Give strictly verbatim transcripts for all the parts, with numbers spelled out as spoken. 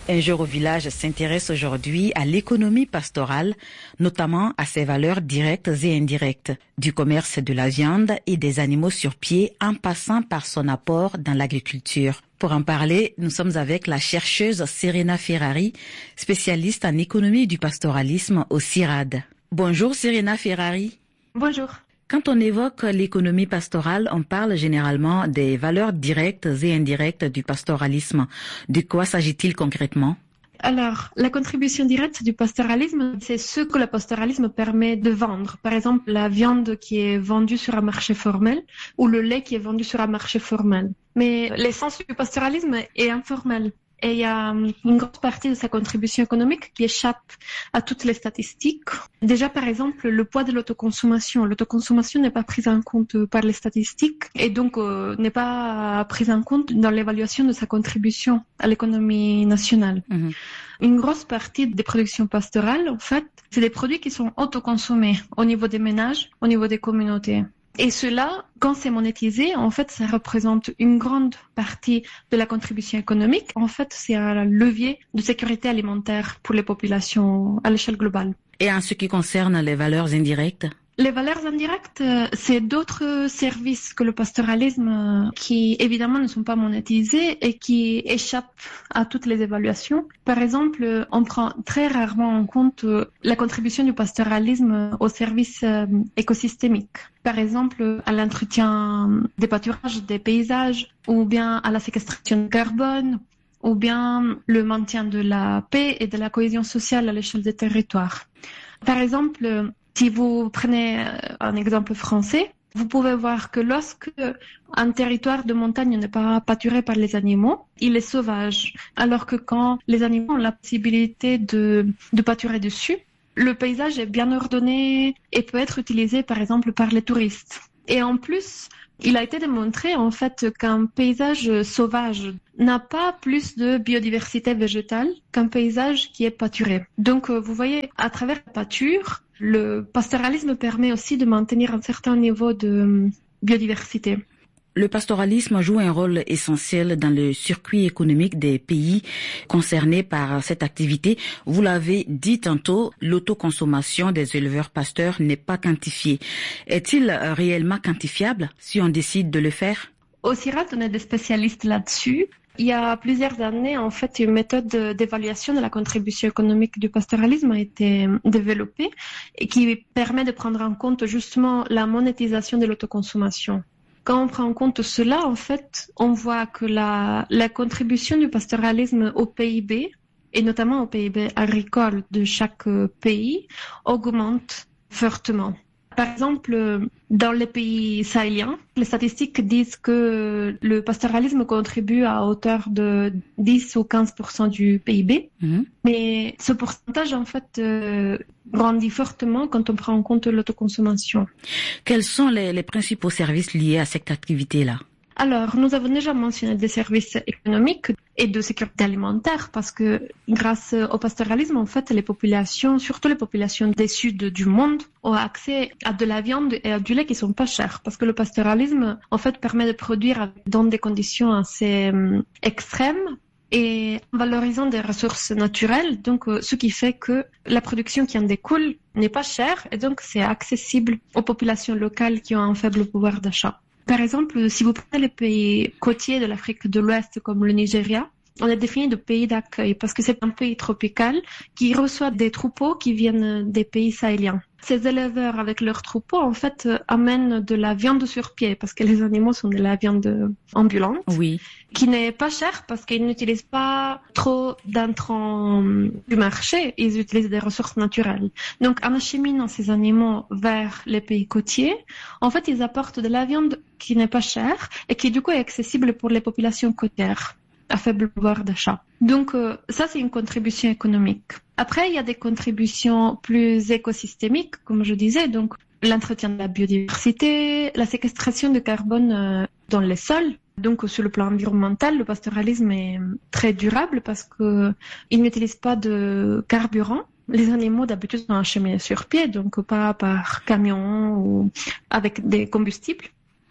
Un jour au village s'intéresse aujourd'hui à l'économie pastorale, notamment à ses valeurs directes et indirectes, du commerce de la viande et des animaux sur pied en passant par son apport dans l'agriculture. Pour en parler, nous sommes avec la chercheuse Serena Ferrari, spécialiste en économie du pastoralisme au CIRAD. Bonjour Serena Ferrari. Bonjour. Quand on évoque l'économie pastorale, on parle généralement des valeurs directes et indirectes du pastoralisme. De quoi s'agit-il concrètement ? Alors, la contribution directe du pastoralisme, c'est ce que le pastoralisme permet de vendre. Par exemple, la viande qui est vendue sur un marché formel ou le lait qui est vendu sur un marché formel. Mais l'essence du pastoralisme est informelle. Et il y a une grosse partie de sa contribution économique qui échappe à toutes les statistiques. Déjà, par exemple, le poids de l'autoconsommation. L'autoconsommation n'est pas prise en compte par les statistiques et donc euh, n'est pas prise en compte dans l'évaluation de sa contribution à l'économie nationale. Mmh. Une grosse partie des productions pastorales, en fait, c'est des produits qui sont autoconsommés au niveau des ménages, au niveau des communautés. Et cela, quand c'est monétisé, en fait, ça représente une grande partie de la contribution économique. En fait, c'est un levier de sécurité alimentaire pour les populations à l'échelle globale. Et en ce qui concerne les valeurs indirectes ? Les valeurs indirectes, c'est d'autres services que le pastoralisme qui, évidemment, ne sont pas monétisés et qui échappent à toutes les évaluations. Par exemple, on prend très rarement en compte la contribution du pastoralisme aux services écosystémiques. Par exemple, à l'entretien des pâturages, des paysages, ou bien à la séquestration de carbone, ou bien le maintien de la paix et de la cohésion sociale à l'échelle des territoires. Par exemple, si vous prenez un exemple français, vous pouvez voir que lorsque un territoire de montagne n'est pas pâturé par les animaux, il est sauvage. Alors que quand les animaux ont la possibilité de, de pâturer dessus, le paysage est bien ordonné et peut être utilisé par exemple par les touristes. Et en plus, il a été démontré en fait qu'un paysage sauvage n'a pas plus de biodiversité végétale qu'un paysage qui est pâturé. Donc vous voyez, à travers la pâture, le pastoralisme permet aussi de maintenir un certain niveau de biodiversité. Le pastoralisme joue un rôle essentiel dans le circuit économique des pays concernés par cette activité. Vous l'avez dit tantôt, l'autoconsommation des éleveurs pasteurs n'est pas quantifiée. Est-il réellement quantifiable si on décide de le faire ? Au CIRAD, on est des spécialistes là-dessus. Il y a plusieurs années, en fait, une méthode d'évaluation de la contribution économique du pastoralisme a été développée et qui permet de prendre en compte justement la monétisation de l'autoconsommation. Quand on prend en compte cela, en fait, on voit que la, la contribution du pastoralisme au P I B, et notamment au P I B agricole de chaque pays, augmente fortement. Par exemple, dans les pays sahéliens, les statistiques disent que le pastoralisme contribue à hauteur de dix ou quinze pour cent du P I B. Mmh. Mais ce pourcentage, en fait, euh, grandit fortement quand on prend en compte l'autoconsommation. Quels sont les, les principaux services liés à cette activité-là ? Alors, nous avons déjà mentionné des services économiques et de sécurité alimentaire parce que grâce au pastoralisme, en fait, les populations, surtout les populations des sud du monde, ont accès à de la viande et à du lait qui sont pas chers parce que le pastoralisme, en fait, permet de produire dans des conditions assez euh, extrêmes et en valorisant des ressources naturelles, donc euh, ce qui fait que la production qui en découle n'est pas chère et donc c'est accessible aux populations locales qui ont un faible pouvoir d'achat. Par exemple, si vous prenez les pays côtiers de l'Afrique de l'Ouest comme le Nigeria, on est défini de pays d'accueil parce que c'est un pays tropical qui reçoit des troupeaux qui viennent des pays sahéliens. Ces éleveurs avec leurs troupeaux, en fait, amènent de la viande sur pied parce que les animaux sont de la viande ambulante, oui, qui n'est pas chère parce qu'ils n'utilisent pas trop d'intrants du marché, ils utilisent des ressources naturelles. Donc, en acheminant ces animaux vers les pays côtiers, en fait, ils apportent de la viande qui n'est pas chère et qui, du coup, est accessible pour les populations côtières à faible pouvoir d'achat. Donc, euh, ça, c'est une contribution économique. Après, il y a des contributions plus écosystémiques, comme je disais, donc l'entretien de la biodiversité, la séquestration de carbone euh, dans les sols. Donc, sur le plan environnemental, le pastoralisme est très durable parce que il n'utilise pas de carburant. Les animaux, d'habitude, sont acheminés sur pied, donc pas par camion ou avec des combustibles.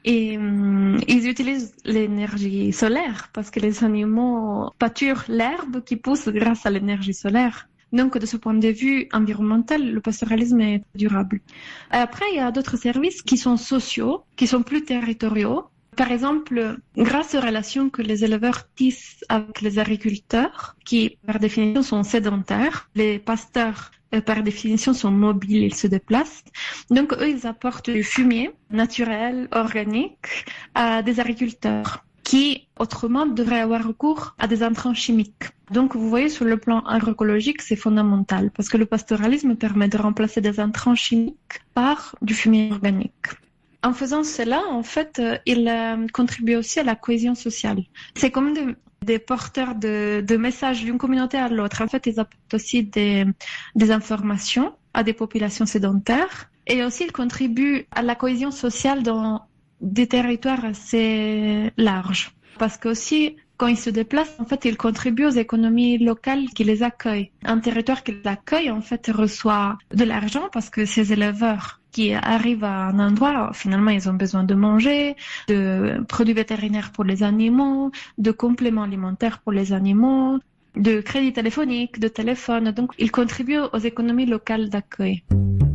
Et hum, ils utilisent l'énergie solaire parce que les animaux pâturent l'herbe qui pousse grâce à l'énergie solaire. Donc, de ce point de vue environnemental, le pastoralisme est durable. Après, il y a d'autres services qui sont sociaux, qui sont plus territoriaux. Par exemple, grâce aux relations que les éleveurs tissent avec les agriculteurs, qui par définition sont sédentaires, les pasteurs par définition sont mobiles, ils se déplacent. Donc, eux, ils apportent du fumier naturel, organique à des agriculteurs qui, autrement, devraient avoir recours à des intrants chimiques. Donc, vous voyez, sur le plan agroécologique, c'est fondamental parce que le pastoralisme permet de remplacer des intrants chimiques par du fumier organique. En faisant cela, en fait, il euh, contribue aussi à la cohésion sociale. C'est comme des, des porteurs de, de messages d'une communauté à l'autre. En fait, ils apportent aussi des, des informations à des populations sédentaires et aussi ils contribuent à la cohésion sociale dans des territoires assez larges. Parce que aussi, quand ils se déplacent, en fait, ils contribuent aux économies locales qui les accueillent. Un territoire qui les accueille, en fait, reçoit de l'argent parce que ces éleveurs qui arrivent à un endroit, finalement, ils ont besoin de manger, de produits vétérinaires pour les animaux, de compléments alimentaires pour les animaux, de crédits téléphoniques, de téléphones. Donc, ils contribuent aux économies locales d'accueil.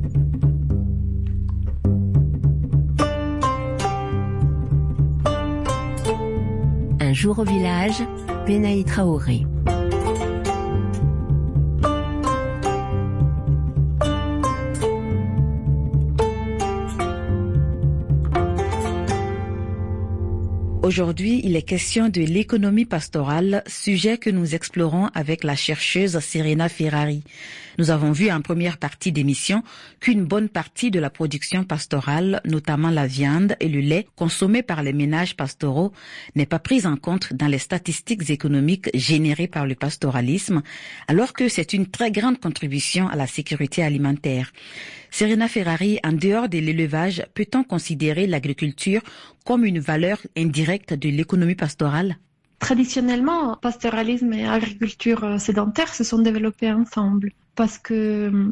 Un jour au village, Benaï Traoré. Aujourd'hui, il est question de l'économie pastorale, sujet que nous explorons avec la chercheuse Serena Ferrari. Nous avons vu en première partie d'émission qu'une bonne partie de la production pastorale, notamment la viande et le lait consommés par les ménages pastoraux, n'est pas prise en compte dans les statistiques économiques générées par le pastoralisme, alors que c'est une très grande contribution à la sécurité alimentaire. Serena Ferrari, en dehors de l'élevage, peut-on considérer l'agriculture comme une valeur indirecte de l'économie pastorale? Traditionnellement, pastoralisme et agriculture sédentaire se sont développés ensemble parce que